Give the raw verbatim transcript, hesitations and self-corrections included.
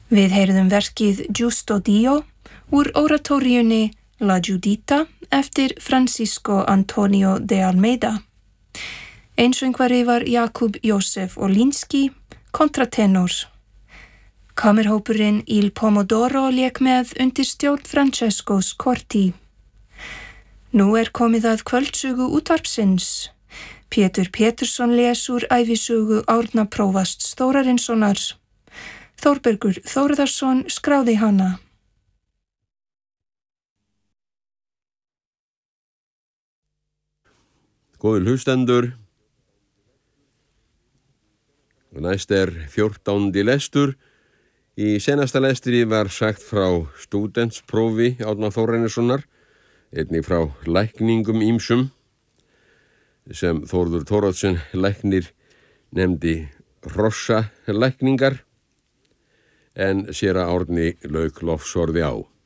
Við heyrðum verkið Giusto Dio úr oratóríunni La Giudita eftir Francisco Antonio de Almeida. Einsöngvari var Jakub Jósef Olinski, kontratenor. Kammerhópurinn Il Pomodoro lék með undir stjórn Francesco Scorti. Nú er komið að kvöldsugu útvarpsins. Pétur Pétursson les úr ævisögu Árna prófasts Þórarinssonar. Þórbergur Þórðarsson skráði hana. Góðir hlustendur, næst er fjórtándi lestur. Í senasta lestri var sagt frá stúdentsprófi Árna Þórarinssonar, einnig frá lækningum ýmsum, sem Þórður Thoroddsen læknir nefndi hrossalækningar, en séra Árni lauk lofsorði á.